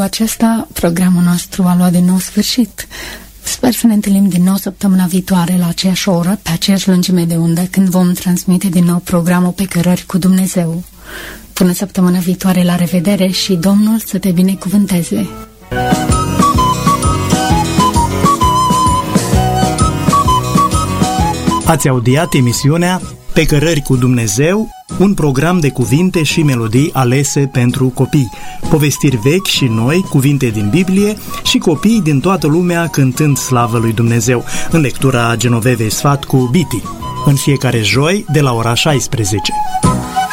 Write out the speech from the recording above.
aceasta, programul nostru a luat din nou sfârșit. Sper să ne întâlnim din nou săptămâna viitoare la aceeași oră, pe aceeași lungime de undă, când vom transmite din nou programul Pe Cărări cu Dumnezeu. Până săptămâna viitoare, la revedere și Domnul să te binecuvânteze! Ați audiat emisiunea Pe Cărări cu Dumnezeu, un program de cuvinte și melodii alese pentru copii, povestiri vechi și noi, cuvinte din Biblie și copii din toată lumea cântând slavă lui Dumnezeu, în lectura Genovevei Sfat cu Biti, în fiecare joi de la ora 16.